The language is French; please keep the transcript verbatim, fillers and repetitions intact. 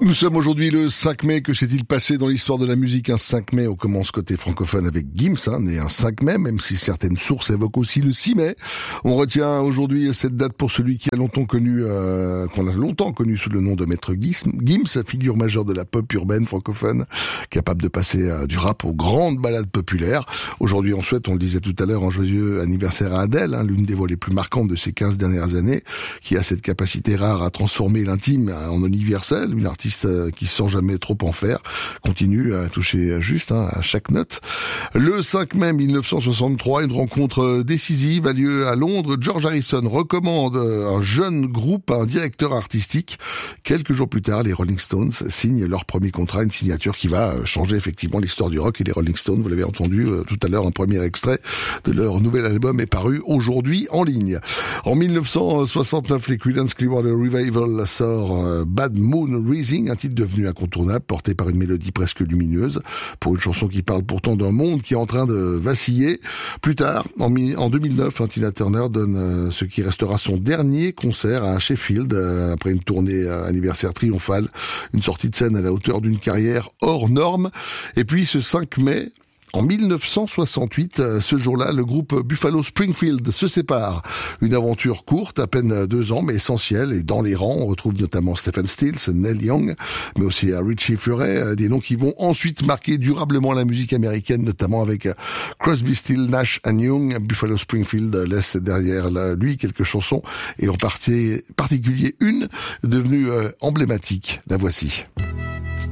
Nous sommes aujourd'hui le cinq mai. Que s'est-il passé dans l'histoire de la musique un cinq mai? On commence côté francophone avec Gims, hein, né un cinq mai, même si certaines sources évoquent aussi le six mai. On retient aujourd'hui cette date pour celui qui a longtemps connu, euh, qu'on a longtemps connu sous le nom de Maître Gims, Gims, figure majeure de la pop urbaine francophone, capable de passer euh, du rap aux grandes ballades populaires. Aujourd'hui, on souhaite, on le disait tout à l'heure, un joyeux anniversaire à Adèle, hein, l'une des voix les plus marquantes de ces quinze dernières années, qui a cette capacité rare à transformer l'intime en universel, une artiste qui sans jamais trop en faire continue à toucher juste hein, à chaque note. Le cinq mai mille neuf cent soixante-trois, une rencontre décisive a lieu à Londres. George Harrison recommande un jeune groupe à un directeur artistique. Quelques jours plus tard, les Rolling Stones signent leur premier contrat, une signature qui va changer effectivement l'histoire du rock. Et les Rolling Stones, vous l'avez entendu euh, tout à l'heure, un premier extrait de leur nouvel album est paru aujourd'hui en ligne. En mille neuf cent soixante-neuf, les Creedence Clearwater Revival sort euh, Bad Moon Rising, un titre devenu incontournable, porté par une mélodie presque lumineuse, pour une chanson qui parle pourtant d'un monde qui est en train de vaciller. Plus tard, en, mi- en deux mille neuf, hein, Tina Turner donne euh, ce qui restera son dernier concert à Sheffield, euh, après une tournée euh, anniversaire triomphale, une sortie de scène à la hauteur d'une carrière hors norme. Et puis ce cinq mai, en mille neuf cent soixante-huit, ce jour-là, le groupe Buffalo Springfield se sépare. Une aventure courte, à peine deux ans, mais essentielle. Et dans les rangs, on retrouve notamment Stephen Stills, Neil Young, mais aussi Richie Furay, des noms qui vont ensuite marquer durablement la musique américaine, notamment avec Crosby, Stills, Nash and Young. Buffalo Springfield laisse derrière lui quelques chansons, et en particulier une devenue emblématique. La voici.